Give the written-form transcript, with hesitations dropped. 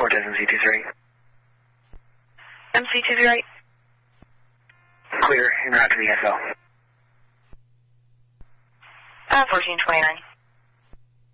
Cortez MC23. MC23. Clear, en route to the SL. 1429.